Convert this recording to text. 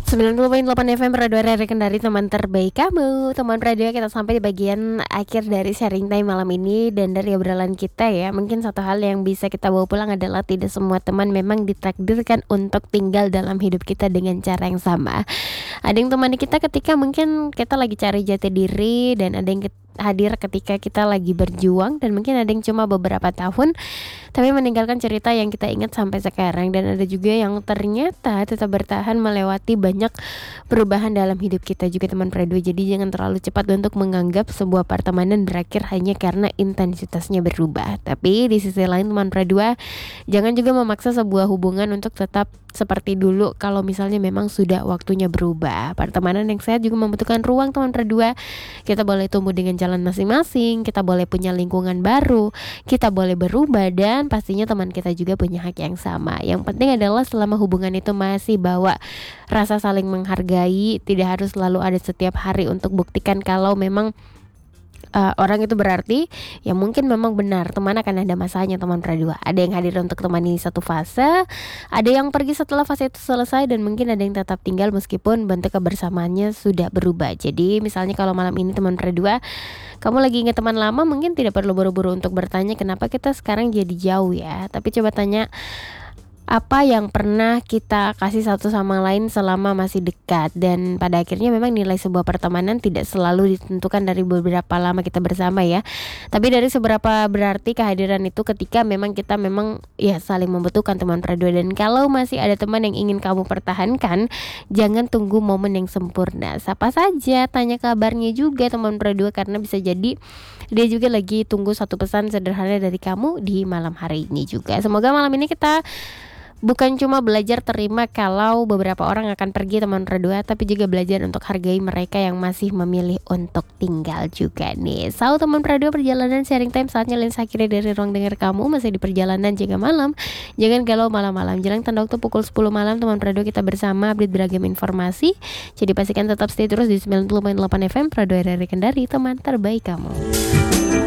90,8 FM Radio RRI Kendari, teman terbaik kamu. Teman radio, kita sampai di bagian akhir dari sharing time malam ini. Dan dari obrolan kita ya, mungkin satu hal yang bisa kita bawa pulang adalah tidak semua teman memang ditakdirkan untuk tinggal dalam hidup kita dengan cara yang sama. Ada yang temani kita ketika mungkin kita lagi cari jati diri, dan ada yang hadir ketika kita lagi berjuang, dan mungkin ada yang cuma beberapa tahun tapi meninggalkan cerita yang kita ingat sampai sekarang. Dan ada juga yang ternyata tetap bertahan melewati banyak perubahan dalam hidup kita juga, teman radio. Jadi jangan terlalu cepat untuk menganggap sebuah pertemanan berakhir hanya karena intensitasnya berubah. Tapi di sisi lain, teman radio, jangan juga memaksa sebuah hubungan untuk tetap seperti dulu kalau misalnya memang sudah waktunya berubah. Pertemanan yang sehat juga membutuhkan ruang, teman radio. Kita boleh tumbuh dengan jalan masing-masing, kita boleh punya lingkungan baru, kita boleh berubah, dan pastinya teman kita juga punya hak yang sama. Yang penting adalah selama hubungan itu masih bawa rasa saling menghargai, tidak harus selalu ada setiap hari untuk buktikan kalau memang orang itu berarti. Ya mungkin memang benar, teman akan ada masanya, teman radio. Ada yang hadir untuk teman ini satu fase, ada yang pergi setelah fase itu selesai, dan mungkin ada yang tetap tinggal meskipun bentuk kebersamaannya sudah berubah. Jadi misalnya kalau malam ini, teman radio, kamu lagi ingat teman lama, mungkin tidak perlu buru-buru untuk bertanya kenapa kita sekarang jadi jauh ya. Tapi coba tanya, apa yang pernah kita kasih satu sama lain selama masih dekat. Dan pada akhirnya memang nilai sebuah pertemanan tidak selalu ditentukan dari beberapa lama kita bersama ya, tapi dari seberapa berarti kehadiran itu ketika memang kita memang ya saling membutuhkan, teman radio. Dan kalau masih ada teman yang ingin kamu pertahankan, jangan tunggu momen yang sempurna. Sapa saja, tanya kabarnya juga, teman radio, karena bisa jadi dia juga lagi tunggu satu pesan sederhana dari kamu di malam hari ini juga. Semoga malam ini kita bukan cuma belajar terima kalau beberapa orang akan pergi, teman radio, tapi juga belajar untuk hargai mereka yang masih memilih untuk tinggal juga nih. So, teman radio, perjalanan sharing time saatnya Lensa akhirnya dari ruang dengar kamu. Masih di perjalanan jaga malam, jangan galau malam-malam. Jelang tanda waktu pukul 10 malam, teman radio, kita bersama update beragam informasi. Jadi pastikan tetap stay terus di 90,8 FM Radio RRI Kendari, teman terbaik kamu.